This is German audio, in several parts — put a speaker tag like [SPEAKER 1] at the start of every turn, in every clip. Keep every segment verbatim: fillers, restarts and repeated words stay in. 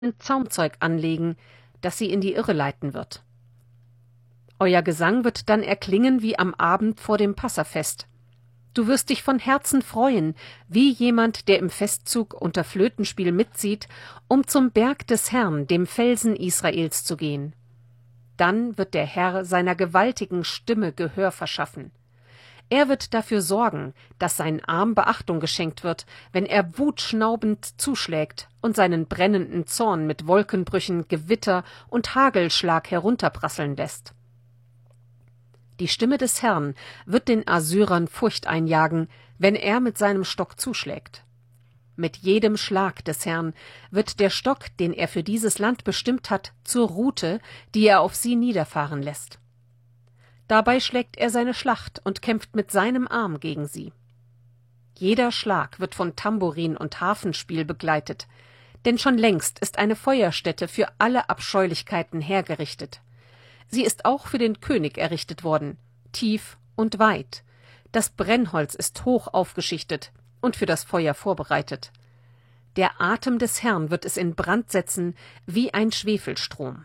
[SPEAKER 1] Zaumzeug anlegen, das sie in die Irre leiten wird. Euer Gesang wird dann erklingen wie am Abend vor dem Passafest. Du wirst dich von Herzen freuen, wie jemand, der im Festzug unter Flötenspiel mitzieht, um zum Berg des Herrn, dem Felsen Israels, zu gehen. Dann wird der Herr seiner gewaltigen Stimme Gehör verschaffen. Er wird dafür sorgen, dass sein Arm Beachtung geschenkt wird, wenn er wutschnaubend zuschlägt und seinen brennenden Zorn mit Wolkenbrüchen, Gewitter und Hagelschlag herunterprasseln lässt. Die Stimme des Herrn wird den Assyrern Furcht einjagen, wenn er mit seinem Stock zuschlägt. Mit jedem Schlag des Herrn wird der Stock, den er für dieses Land bestimmt hat, zur Rute, die er auf sie niederfahren lässt. Dabei schlägt er seine Schlacht und kämpft mit seinem Arm gegen sie. Jeder Schlag wird von Tambourin und Harfenspiel begleitet, denn schon längst ist eine Feuerstätte für alle Abscheulichkeiten hergerichtet. Sie ist auch für den König errichtet worden, tief und weit. Das Brennholz ist hoch aufgeschichtet und für das Feuer vorbereitet. Der Atem des Herrn wird es in Brand setzen wie ein Schwefelstrom.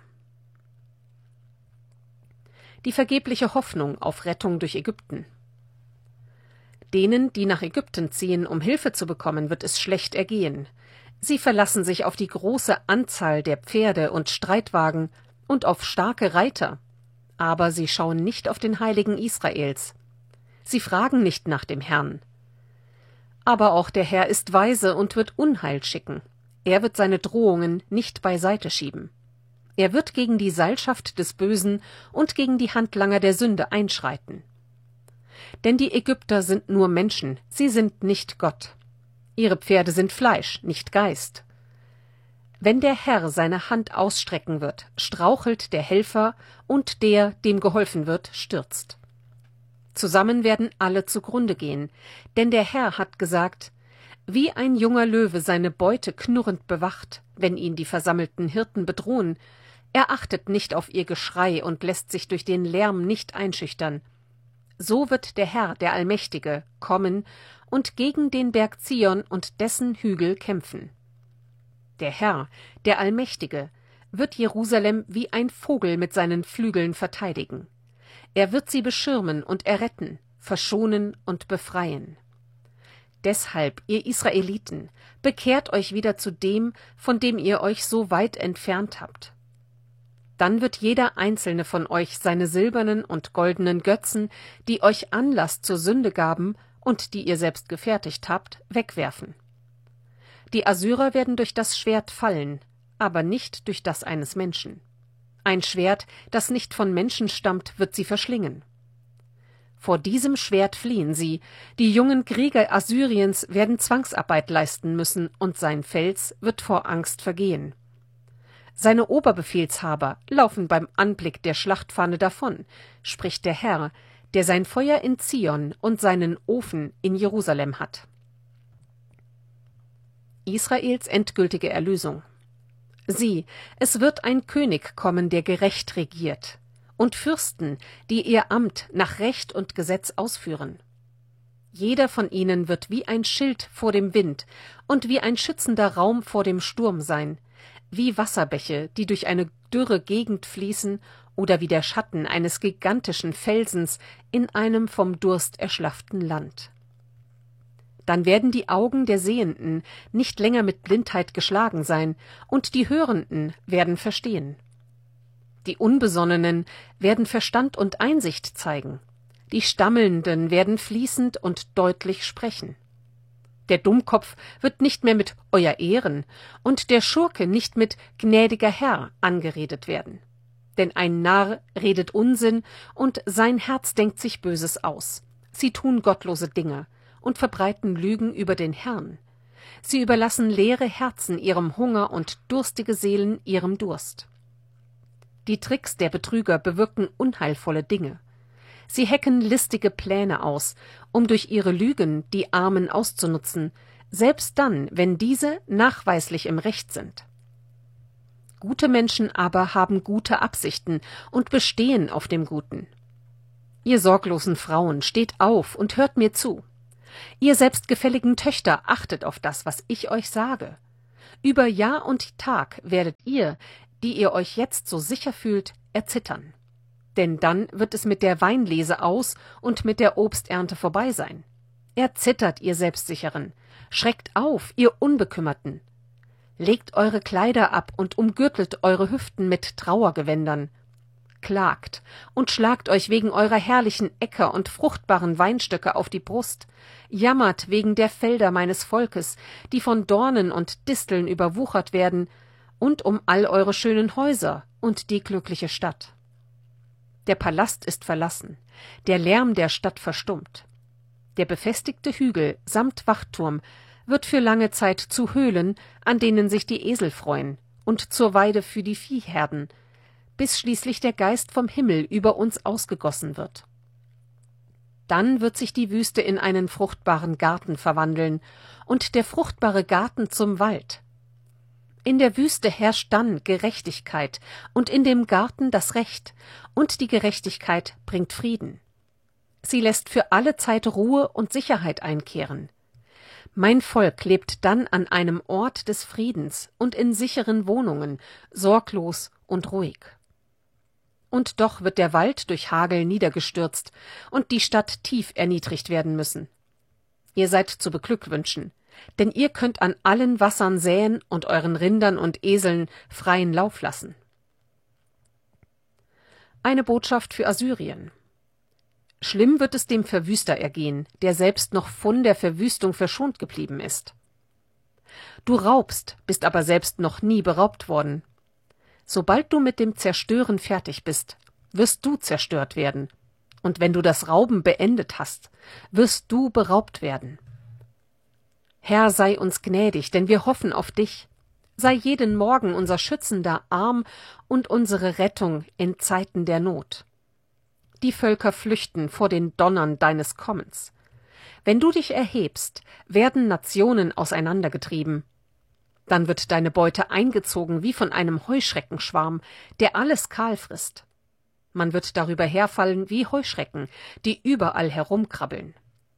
[SPEAKER 1] Die vergebliche Hoffnung auf Rettung durch Ägypten. Denen, die nach Ägypten ziehen, um Hilfe zu bekommen, wird es schlecht ergehen. Sie verlassen sich auf die große Anzahl der Pferde und Streitwagen und auf starke Reiter, aber sie schauen nicht auf den Heiligen Israels. Sie fragen nicht nach dem Herrn. Aber auch der Herr ist weise und wird Unheil schicken. Er wird seine Drohungen nicht beiseite schieben. Er wird gegen die Seilschaft des Bösen und gegen die Handlanger der Sünde einschreiten. Denn die Ägypter sind nur Menschen, sie sind nicht Gott. Ihre Pferde sind Fleisch, nicht Geist. Wenn der Herr seine Hand ausstrecken wird, strauchelt der Helfer, und der, dem geholfen wird, stürzt. Zusammen werden alle zugrunde gehen, denn der Herr hat gesagt, wie ein junger Löwe seine Beute knurrend bewacht, wenn ihn die versammelten Hirten bedrohen, er achtet nicht auf ihr Geschrei und lässt sich durch den Lärm nicht einschüchtern. So wird der Herr, der Allmächtige, kommen und gegen den Berg Zion und dessen Hügel kämpfen. Der Herr, der Allmächtige, wird Jerusalem wie ein Vogel mit seinen Flügeln verteidigen. Er wird sie beschirmen und erretten, verschonen und befreien. Deshalb, ihr Israeliten, bekehrt euch wieder zu dem, von dem ihr euch so weit entfernt habt. Dann wird jeder einzelne von euch seine silbernen und goldenen Götzen, die euch Anlass zur Sünde gaben und die ihr selbst gefertigt habt, wegwerfen. Die Assyrer werden durch das Schwert fallen, aber nicht durch das eines Menschen. Ein Schwert, das nicht von Menschen stammt, wird sie verschlingen. Vor diesem Schwert fliehen sie, die jungen Krieger Assyriens werden Zwangsarbeit leisten müssen, und sein Fels wird vor Angst vergehen. Seine Oberbefehlshaber laufen beim Anblick der Schlachtfahne davon, spricht der Herr, der sein Feuer in Zion und seinen Ofen in Jerusalem hat. Israels endgültige Erlösung. Sieh, es wird ein König kommen, der gerecht regiert, und Fürsten, die ihr Amt nach Recht und Gesetz ausführen. Jeder von ihnen wird wie ein Schild vor dem Wind und wie ein schützender Raum vor dem Sturm sein, wie Wasserbäche, die durch eine dürre Gegend fließen, oder wie der Schatten eines gigantischen Felsens in einem vom Durst erschlafften Land. Dann werden die Augen der Sehenden nicht länger mit Blindheit geschlagen sein, und die Hörenden werden verstehen. Die Unbesonnenen werden Verstand und Einsicht zeigen, die Stammelnden werden fließend und deutlich sprechen. Der Dummkopf wird nicht mehr mit Euer Ehren und der Schurke nicht mit gnädiger Herr angeredet werden. Denn ein Narr redet Unsinn und sein Herz denkt sich Böses aus. Sie tun gottlose Dinge und verbreiten Lügen über den Herrn. Sie überlassen leere Herzen ihrem Hunger und durstige Seelen ihrem Durst. Die Tricks der Betrüger bewirken unheilvolle Dinge. Sie hecken listige Pläne aus, um durch ihre Lügen die Armen auszunutzen, selbst dann, wenn diese nachweislich im Recht sind. Gute Menschen aber haben gute Absichten und bestehen auf dem Guten. Ihr sorglosen Frauen, steht auf und hört mir zu. Ihr selbstgefälligen Töchter, achtet auf das, was ich euch sage. Über Jahr und Tag werdet ihr, die ihr euch jetzt so sicher fühlt, erzittern. Denn dann wird es mit der Weinlese aus und mit der Obsternte vorbei sein. Erzittert, ihr Selbstsicheren, schreckt auf, ihr Unbekümmerten. Legt eure Kleider ab und umgürtelt eure Hüften mit Trauergewändern. Klagt und schlagt euch wegen eurer herrlichen Äcker und fruchtbaren Weinstöcke auf die Brust, jammert wegen der Felder meines Volkes, die von Dornen und Disteln überwuchert werden, und um all eure schönen Häuser und die glückliche Stadt. Der Palast ist verlassen, der Lärm der Stadt verstummt. Der befestigte Hügel samt Wachturm wird für lange Zeit zu Höhlen, an denen sich die Esel freuen, und zur Weide für die Viehherden, bis schließlich der Geist vom Himmel über uns ausgegossen wird. Dann wird sich die Wüste in einen fruchtbaren Garten verwandeln und der fruchtbare Garten zum Wald. In der Wüste herrscht dann Gerechtigkeit und in dem Garten das Recht, und die Gerechtigkeit bringt Frieden. Sie lässt für alle Zeit Ruhe und Sicherheit einkehren. Mein Volk lebt dann an einem Ort des Friedens und in sicheren Wohnungen, sorglos und ruhig. Und doch wird der Wald durch Hagel niedergestürzt und die Stadt tief erniedrigt werden müssen. Ihr seid zu beglückwünschen, denn ihr könnt an allen Wassern säen und euren Rindern und Eseln freien Lauf lassen. Eine Botschaft für Assyrien. Schlimm wird es dem Verwüster ergehen, der selbst noch von der Verwüstung verschont geblieben ist. Du raubst, bist aber selbst noch nie beraubt worden. Sobald du mit dem Zerstören fertig bist, wirst du zerstört werden. Und wenn du das Rauben beendet hast, wirst du beraubt werden. Herr, sei uns gnädig, denn wir hoffen auf dich. Sei jeden Morgen unser schützender Arm und unsere Rettung in Zeiten der Not. Die Völker flüchten vor den Donnern deines Kommens. Wenn du dich erhebst, werden Nationen auseinandergetrieben. Dann wird deine Beute eingezogen wie von einem Heuschreckenschwarm, der alles kahl frisst. Man wird darüber herfallen wie Heuschrecken, die überall herumkrabbeln.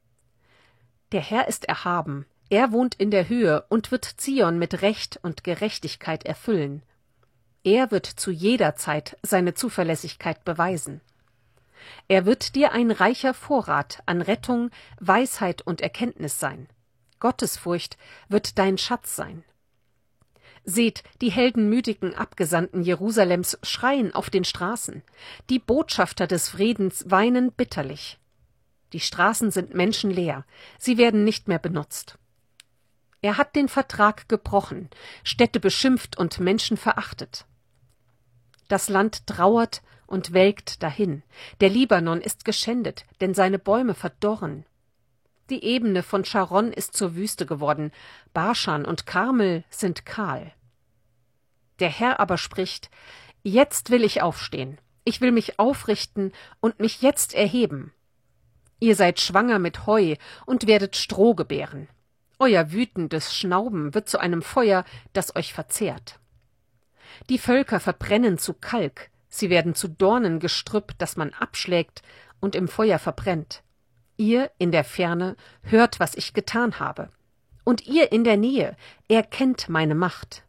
[SPEAKER 1] Der Herr ist erhaben, er wohnt in der Höhe und wird Zion mit Recht und Gerechtigkeit erfüllen. Er wird zu jeder Zeit seine Zuverlässigkeit beweisen. Er wird dir ein reicher Vorrat an Rettung, Weisheit und Erkenntnis sein. Gottesfurcht wird dein Schatz sein. Seht, die heldenmütigen Abgesandten Jerusalems schreien auf den Straßen. Die Botschafter des Friedens weinen bitterlich. Die Straßen sind menschenleer, sie werden nicht mehr benutzt. Er hat den Vertrag gebrochen, Städte beschimpft und Menschen verachtet. Das Land trauert und welkt dahin. Der Libanon ist geschändet, denn seine Bäume verdorren. Die Ebene von Scharon ist zur Wüste geworden, Baschan und Karmel sind kahl. Der Herr aber spricht: Jetzt will ich aufstehen, ich will mich aufrichten und mich jetzt erheben. Ihr seid schwanger mit Heu und werdet Stroh gebären. Euer wütendes Schnauben wird zu einem Feuer, das euch verzehrt. Die Völker verbrennen zu Kalk, sie werden zu Dornengestrüpp, das man abschlägt und im Feuer verbrennt. Ihr in der Ferne hört, was ich getan habe. Und ihr in der Nähe erkennt meine Macht.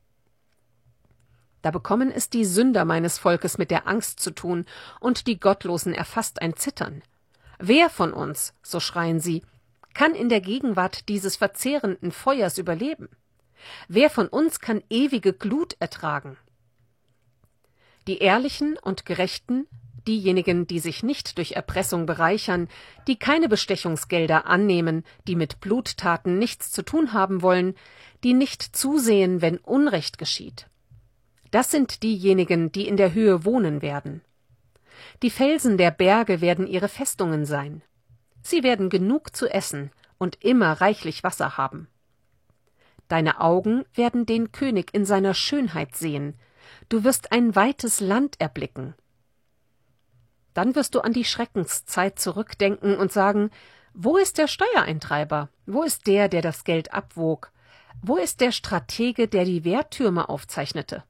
[SPEAKER 1] Da bekommen es die Sünder meines Volkes mit der Angst zu tun, und die Gottlosen erfasst ein Zittern. Wer von uns, so schreien sie, kann in der Gegenwart dieses verzehrenden Feuers überleben? Wer von uns kann ewige Glut ertragen? Die Ehrlichen und Gerechten, diejenigen, die sich nicht durch Erpressung bereichern, die keine Bestechungsgelder annehmen, die mit Bluttaten nichts zu tun haben wollen, die nicht zusehen, wenn Unrecht geschieht. Das sind diejenigen, die in der Höhe wohnen werden. Die Felsen der Berge werden ihre Festungen sein. Sie werden genug zu essen und immer reichlich Wasser haben. Deine Augen werden den König in seiner Schönheit sehen. Du wirst ein weites Land erblicken. Dann wirst du an die Schreckenszeit zurückdenken und sagen: Wo ist der Steuereintreiber? Wo ist der, der das Geld abwog? Wo ist der Stratege, der die Wehrtürme aufzeichnete?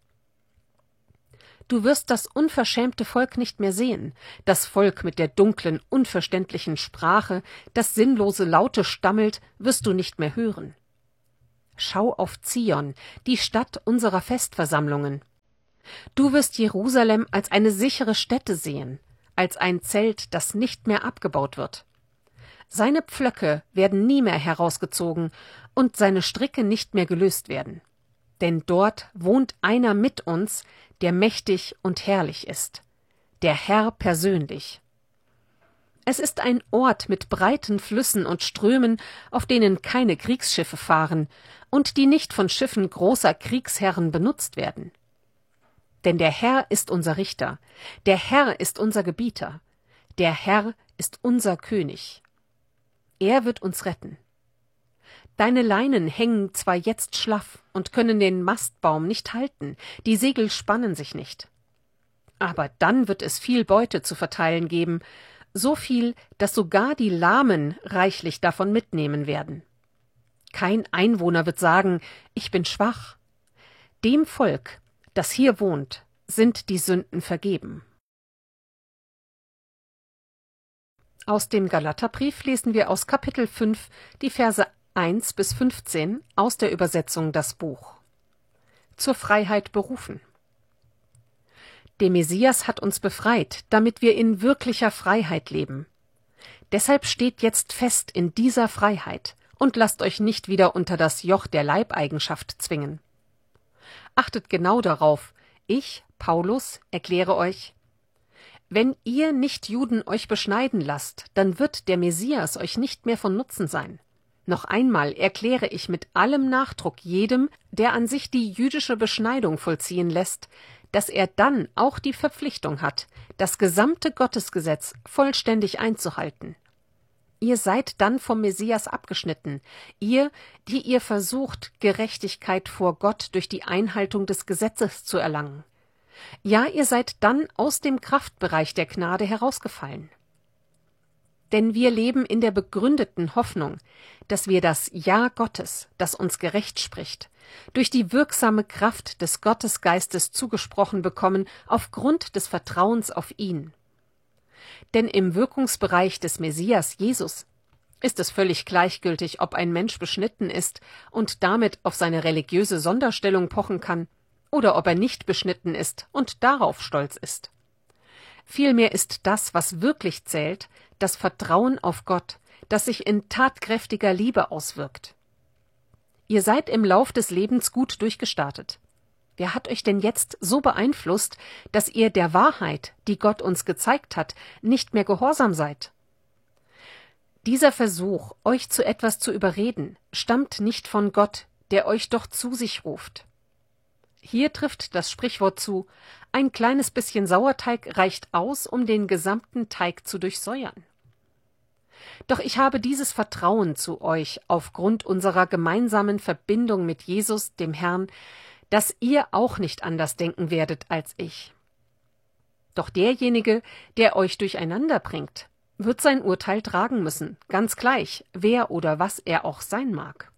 [SPEAKER 1] Du wirst das unverschämte Volk nicht mehr sehen, das Volk mit der dunklen, unverständlichen Sprache, das sinnlose Laute stammelt, wirst du nicht mehr hören. Schau auf Zion, die Stadt unserer Festversammlungen. Du wirst Jerusalem als eine sichere Stätte sehen, als ein Zelt, das nicht mehr abgebaut wird. Seine Pflöcke werden nie mehr herausgezogen und seine Stricke nicht mehr gelöst werden. Denn dort wohnt einer mit uns, der mächtig und herrlich ist, der Herr persönlich. Es ist ein Ort mit breiten Flüssen und Strömen, auf denen keine Kriegsschiffe fahren und die nicht von Schiffen großer Kriegsherren benutzt werden. Denn der Herr ist unser Richter, der Herr ist unser Gebieter, der Herr ist unser König. Er wird uns retten. Deine Leinen hängen zwar jetzt schlaff und können den Mastbaum nicht halten, die Segel spannen sich nicht. Aber dann wird es viel Beute zu verteilen geben, so viel, dass sogar die Lahmen reichlich davon mitnehmen werden. Kein Einwohner wird sagen, ich bin schwach. Dem Volk, das hier wohnt, sind die Sünden vergeben. Aus dem Galaterbrief lesen wir aus Kapitel fünf die Verse eins bis fünfzehn aus der Übersetzung Das Buch. Zur Freiheit berufen. Der Messias hat uns befreit, damit wir in wirklicher Freiheit leben. Deshalb steht jetzt fest in dieser Freiheit und lasst euch nicht wieder unter das Joch der Leibeigenschaft zwingen. Achtet genau darauf, ich, Paulus, erkläre euch, wenn ihr Nichtjuden euch beschneiden lasst, dann wird der Messias euch nicht mehr von Nutzen sein. Noch einmal erkläre ich mit allem Nachdruck jedem, der an sich die jüdische Beschneidung vollziehen lässt, dass er dann auch die Verpflichtung hat, das gesamte Gottesgesetz vollständig einzuhalten. Ihr seid dann vom Messias abgeschnitten, ihr, die ihr versucht, Gerechtigkeit vor Gott durch die Einhaltung des Gesetzes zu erlangen. Ja, ihr seid dann aus dem Kraftbereich der Gnade herausgefallen. Denn wir leben in der begründeten Hoffnung, dass wir das Ja Gottes, das uns gerecht spricht, durch die wirksame Kraft des Gottesgeistes zugesprochen bekommen, aufgrund des Vertrauens auf ihn. Denn im Wirkungsbereich des Messias Jesus ist es völlig gleichgültig, ob ein Mensch beschnitten ist und damit auf seine religiöse Sonderstellung pochen kann, oder ob er nicht beschnitten ist und darauf stolz ist. Vielmehr ist das, was wirklich zählt, das Vertrauen auf Gott, das sich in tatkräftiger Liebe auswirkt. Ihr seid im Lauf des Lebens gut durchgestartet. Wer hat euch denn jetzt so beeinflusst, dass ihr der Wahrheit, die Gott uns gezeigt hat, nicht mehr gehorsam seid? Dieser Versuch, euch zu etwas zu überreden, stammt nicht von Gott, der euch doch zu sich ruft. Hier trifft das Sprichwort zu, ein kleines bisschen Sauerteig reicht aus, um den gesamten Teig zu durchsäuern. Doch ich habe dieses Vertrauen zu euch aufgrund unserer gemeinsamen Verbindung mit Jesus, dem Herrn, dass ihr auch nicht anders denken werdet als ich. Doch derjenige, der euch durcheinander bringt, wird sein Urteil tragen müssen, ganz gleich, wer oder was er auch sein mag.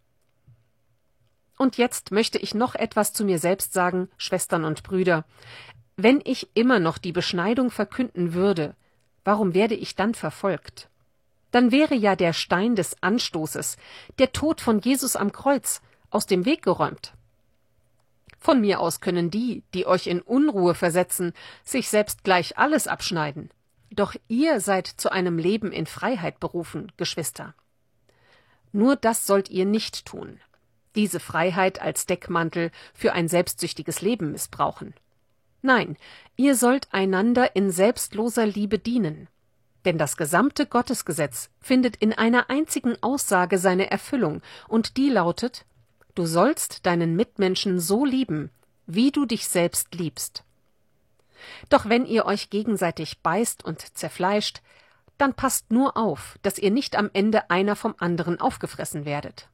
[SPEAKER 1] Und jetzt möchte ich noch etwas zu mir selbst sagen, Schwestern und Brüder. Wenn ich immer noch die Beschneidung verkünden würde, warum werde ich dann verfolgt? Dann wäre ja der Stein des Anstoßes, der Tod von Jesus am Kreuz, aus dem Weg geräumt. Von mir aus können die, die euch in Unruhe versetzen, sich selbst gleich alles abschneiden. Doch ihr seid zu einem Leben in Freiheit berufen, Geschwister. Nur das sollt ihr nicht tun. Diese Freiheit als Deckmantel für ein selbstsüchtiges Leben missbrauchen. Nein, ihr sollt einander in selbstloser Liebe dienen. Denn das gesamte Gottesgesetz findet in einer einzigen Aussage seine Erfüllung, und die lautet: Du sollst deinen Mitmenschen so lieben, wie du dich selbst liebst. Doch wenn ihr euch gegenseitig beißt und zerfleischt, dann passt nur auf, dass ihr nicht am Ende einer vom anderen aufgefressen werdet.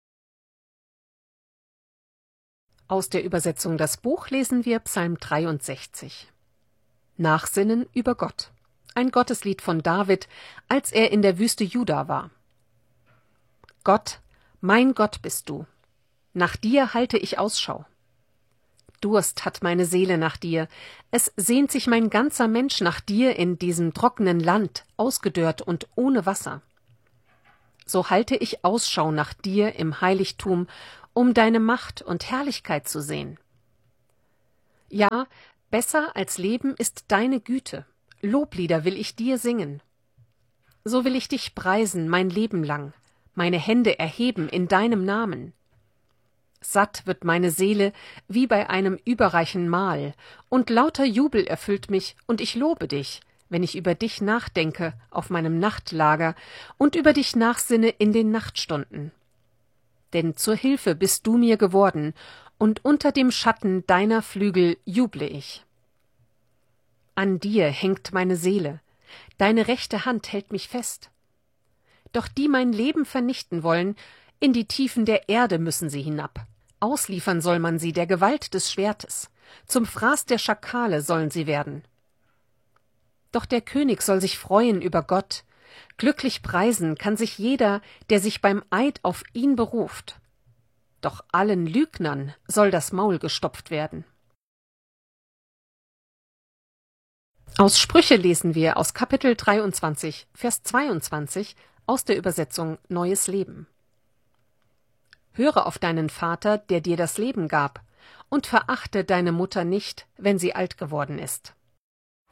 [SPEAKER 1] Aus der Übersetzung Das Buch lesen wir Psalm dreiundsechzig. Nachsinnen über Gott. Ein Gotteslied von David, als er in der Wüste Juda war. Gott, mein Gott bist du. Nach dir halte ich Ausschau. Durst hat meine Seele nach dir. Es sehnt sich mein ganzer Mensch nach dir in diesem trockenen Land, ausgedörrt und ohne Wasser. So halte ich Ausschau nach dir im Heiligtum, um deine Macht und Herrlichkeit zu sehen. Ja, besser als Leben ist deine Güte. Loblieder will ich dir singen. So will ich dich preisen mein Leben lang, meine Hände erheben in deinem Namen. Satt wird meine Seele wie bei einem überreichen Mahl, und lauter Jubel erfüllt mich, und ich lobe dich, wenn ich über dich nachdenke auf meinem Nachtlager und über dich nachsinne in den Nachtstunden. Denn zur Hilfe bist du mir geworden, und unter dem Schatten deiner Flügel juble ich. An dir hängt meine Seele, deine rechte Hand hält mich fest. Doch die mein Leben vernichten wollen, in die Tiefen der Erde müssen sie hinab. Ausliefern soll man sie der Gewalt des Schwertes, zum Fraß der Schakale sollen sie werden. Doch der König soll sich freuen über Gott, glücklich preisen kann sich jeder, der sich beim Eid auf ihn beruft. Doch allen Lügnern soll das Maul gestopft werden. Aus Sprüche lesen wir aus Kapitel dreiundzwanzig, Vers zweiundzwanzig aus der Übersetzung Neues Leben. Höre auf deinen Vater, der dir das Leben gab, und verachte deine Mutter nicht, wenn sie alt geworden ist.